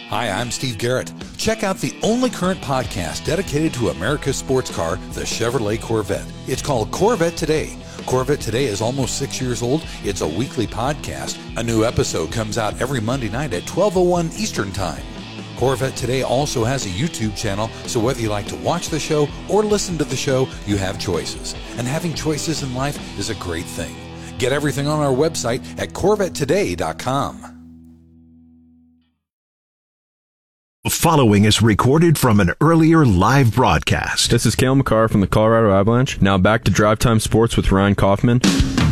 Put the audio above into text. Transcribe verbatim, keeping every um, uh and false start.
Hi, I'm Steve Garrett. Check out the only current podcast dedicated to America's sports car, the Chevrolet Corvette. It's called Corvette Today. Corvette Today is almost six years old. It's a weekly podcast. A new episode comes out every Monday night at twelve oh one Eastern Time. Corvette Today also has a YouTube channel, so whether you like to watch the show or listen to the show, you have choices. And having choices in life is a great thing. Get everything on our website at corvette today dot com. The following is recorded from an earlier live broadcast. This is Cale McCarr from the Colorado Avalanche. Now back to Drive Time Sports with Ryan Kaufman.